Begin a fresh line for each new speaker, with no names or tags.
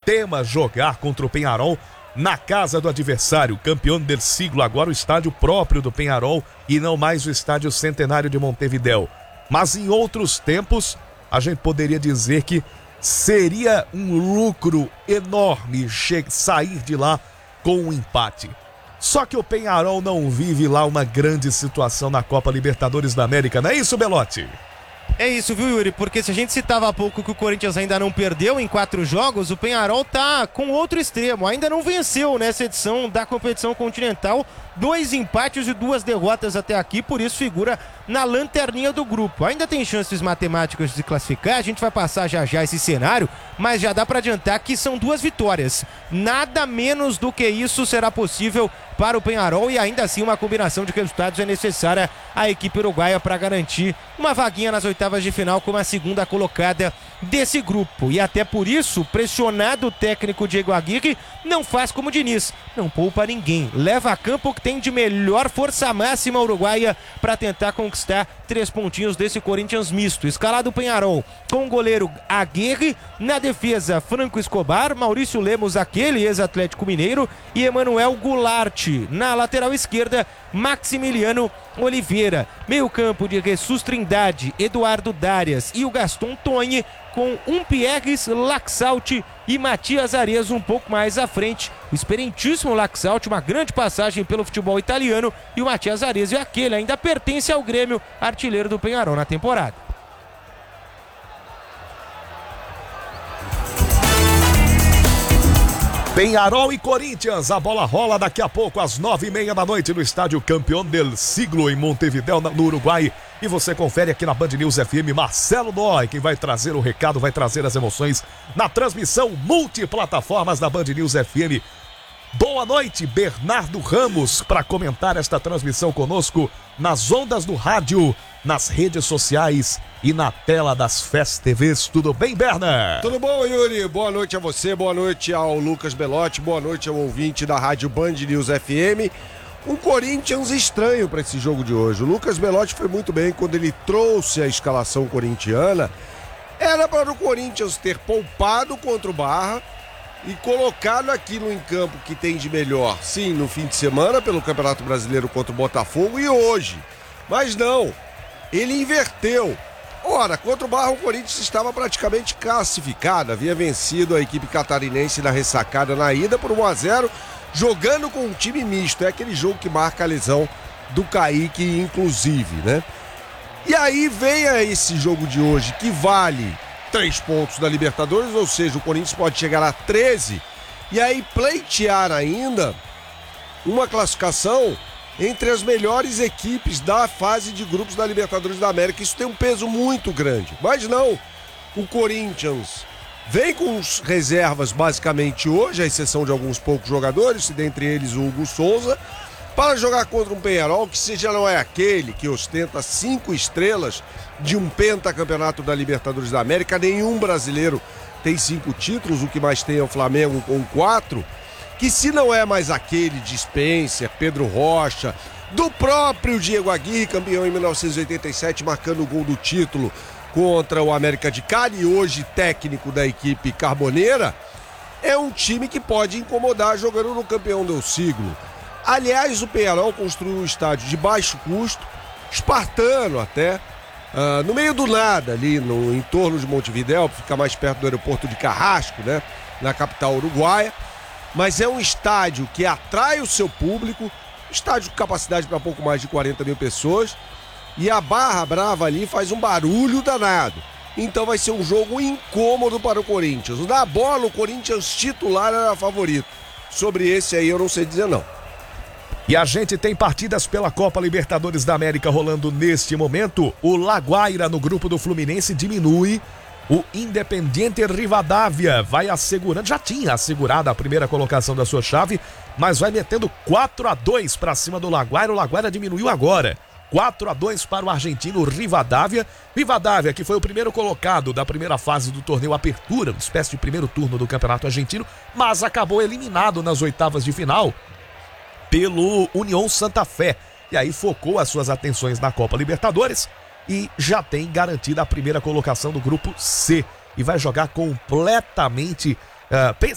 tema jogar contra o Peñarol na casa do adversário, campeão del siglo, agora o estádio próprio do Peñarol e não mais o estádio Centenário de Montevidéu. Mas em outros tempos, a gente poderia dizer que seria um lucro enorme sair de lá com um empate. Só que o Peñarol não vive lá uma grande situação na Copa Libertadores da América, não é isso, Belotti?
É isso, viu, Yuri? Porque se a gente citava há pouco que o Corinthians ainda não perdeu em 4 jogos, o Peñarol tá com outro extremo. Ainda não venceu nessa edição da competição continental. 2 empates e 2 derrotas até aqui, por isso figura na lanterninha do grupo. Ainda tem chances matemáticas de se classificar, a gente vai passar já esse cenário, mas já dá para adiantar que são 2 vitórias. Nada menos do que isso será possível para o Peñarol e ainda assim uma combinação de resultados é necessária à equipe uruguaia para garantir uma vaguinha nas oitavas de final como a segunda colocada desse grupo. E até por isso, pressionado o técnico Diego Aguirre não faz como o Diniz, não poupa ninguém, leva a campo o que tem de melhor força máxima uruguaia para tentar conquistar 3 pontinhos desse Corinthians misto. Escalado o Peñarol com o goleiro Aguirre, na defesa Franco Escobar, Maurício Lemos, aquele ex-Atlético Mineiro, e Emanuel Goulart. Na lateral esquerda, Maximiliano Oliveira. Meio campo de Jesus Trindade, Eduardo Darias e o Gaston Tonhi, com Pierres Laxalt e Matias Arezzo um pouco mais à frente. O experientíssimo Laxalt, uma grande passagem pelo futebol italiano, e o Matias Arezzo é aquele, ainda pertence ao Grêmio, artilheiro do Peñarol na temporada.
Peñarol e Corinthians, a bola rola daqui a pouco às 9h30 da noite no estádio Campeão del Siglo em Montevidéu, no Uruguai. E você confere aqui na Band News FM, Marcelo Dói, quem vai trazer o recado, vai trazer as emoções na transmissão multiplataformas da Band News FM. Boa noite, Bernardo Ramos, para comentar esta transmissão conosco nas ondas do rádio, nas redes sociais e na tela das Fest TVs. Tudo bem, Berna?
Tudo bom, Yuri? Boa noite a você, boa noite ao Lucas Belotti, boa noite ao ouvinte da rádio Band News FM. Um Corinthians estranho para esse jogo de hoje. O Lucas Belotti foi muito bem quando ele trouxe a escalação corintiana. Era para o Corinthians ter poupado contra o Barra e colocado aquilo em campo que tem de melhor, sim, no fim de semana pelo Campeonato Brasileiro contra o Botafogo e hoje. Mas não, ele inverteu. Ora, contra o Barra o Corinthians estava praticamente classificado, havia vencido a equipe catarinense na ressacada na ida por 1-0, jogando com um time misto. É aquele jogo que marca a lesão do Kaique, inclusive, né? E aí vem esse jogo de hoje que vale 3 pontos da Libertadores, ou seja, o Corinthians pode chegar a 13 e aí pleitear ainda uma classificação entre as melhores equipes da fase de grupos da Libertadores da América. Isso tem um peso muito grande, mas não, o Corinthians vem com os reservas basicamente hoje, à exceção de alguns poucos jogadores, dentre eles o Hugo Souza, para jogar contra um Peñarol que já não é aquele que ostenta 5 estrelas de um pentacampeonato da Libertadores da América. Nenhum brasileiro tem 5 títulos, o que mais tem é o Flamengo com 4, que se não é mais aquele de Spencer, Pedro Rocha, do próprio Diego Aguirre, campeão em 1987, marcando o gol do título contra o América de Cali, hoje técnico da equipe carboneira, é um time que pode incomodar jogando no Campeão del Siglo. Aliás, o Peñarol construiu um estádio de baixo custo, espartano até, no meio do nada, ali no entorno de Montevidéu, fica mais perto do aeroporto de Carrasco, né, na capital uruguaia. Mas é um estádio que atrai o seu público, estádio com capacidade para pouco mais de 40 mil pessoas, e a Barra Brava ali faz um barulho danado. Então vai ser um jogo incômodo para o Corinthians. Na bola, o Corinthians titular era favorito. Sobre esse aí eu não sei dizer não.
E a gente tem partidas pela Copa Libertadores da América rolando neste momento. O La Guaira, no grupo do Fluminense, diminui. O Independiente Rivadavia vai assegurando, já tinha assegurado a primeira colocação da sua chave, mas vai metendo 4-2 para cima do La Guaira. O La Guaira diminuiu agora. 4-2 para o argentino Rivadavia. Rivadavia, que foi o primeiro colocado da primeira fase do torneio Apertura, uma espécie de primeiro turno do Campeonato Argentino, mas acabou eliminado nas oitavas de final pelo União Santa Fé. E aí focou as suas atenções na Copa Libertadores e já tem garantida a primeira colocação do grupo C. E vai jogar completamente